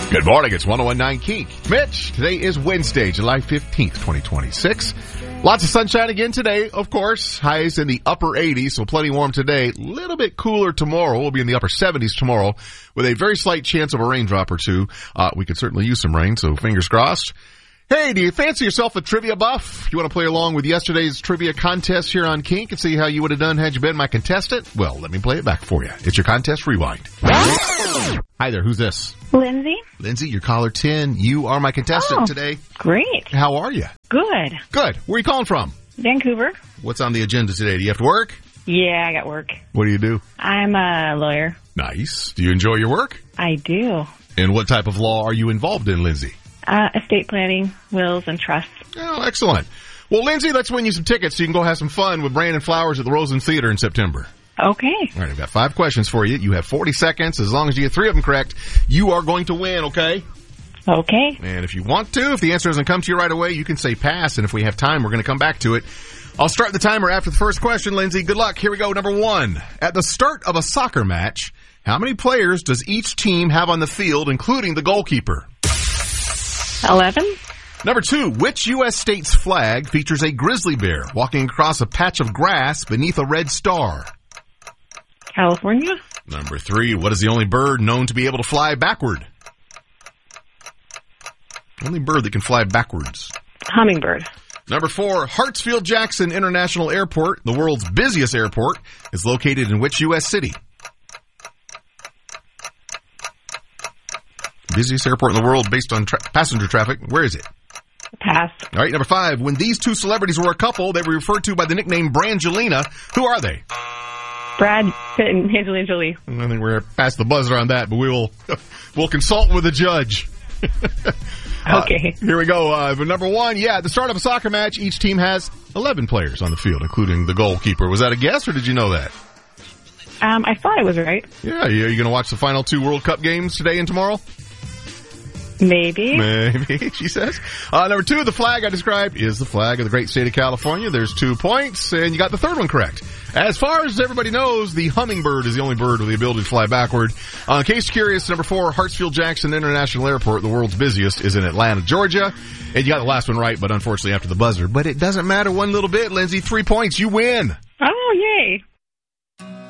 Good morning. It's 101.9 Kink. Mitch, today is Wednesday, July 15th, 2026. Lots of sunshine again today, of course. Highs in the upper 80s, so plenty warm today. A little bit cooler tomorrow. We'll be in the upper 70s tomorrow with a very slight chance of a raindrop or two. We could certainly use some rain, so fingers crossed. Hey, do you fancy yourself a trivia buff? You want to play along with yesterday's trivia contest here on Kink and see how you would have done had you been my contestant? Well, let me play it back for you. It's your contest rewind. Hi there, who's this? Lindsay. Lindsay, you're caller 10. You are my contestant today. Great. How are you? Good. Good. Where are you calling from? Vancouver. What's on the agenda today? Do you have to work? Yeah, I got work. What do you do? I'm a lawyer. Nice. Do you enjoy your work? I do. And what type of law are you involved in, Lindsay? Estate planning, wills, and trusts. Oh, excellent. Well, Lindsay, let's win you some tickets so you can go have some fun with Brandon Flowers at the Rosen Theater in September. Okay. All right, I've got 5 questions for you. You have 40 seconds. As long as you get 3 of them correct, you are going to win, okay? Okay. And if you want to, if the answer doesn't come to you right away, you can say pass, and if we have time, we're going to come back to it. I'll start the timer after the first question, Lindsay. Good luck. Here we go. Number 1. At the start of a soccer match, how many players does each team have on the field, including the goalkeeper? 11. Number 2, which U.S. state's flag features a grizzly bear walking across a patch of grass beneath a red star? California. Number 3, what is the only bird known to be able to fly backward? Only bird that can fly backwards. Hummingbird. Number 4, Hartsfield-Jackson International Airport, the world's busiest airport, is located in which U.S. city? Busiest airport in the world based on passenger traffic. Where is it? Pass. All right, number 5. When these two celebrities were a couple, they were referred to by the nickname Brangelina. Who are they? Brad Pitt and Angelina Jolie. I think we're past the buzzer on that, but we'll consult with the judge. Okay. Here we go. Number 1, at the start of a soccer match, each team has 11 players on the field, including the goalkeeper. Was that a guess, or did you know that? I thought it was right. Yeah, are you going to watch the final 2 World Cup games today and tomorrow? Maybe, she says. Number 2, the flag I described is the flag of the great state of California. There's 2 points, and you got the third one correct. As far as everybody knows, the hummingbird is the only bird with the ability to fly backward. In case you're curious, number 4, Hartsfield-Jackson International Airport, the world's busiest, is in Atlanta, Georgia. And you got the last one right, but unfortunately after the buzzer. But it doesn't matter one little bit, Lindsay. 3 points, you win. Oh, yay.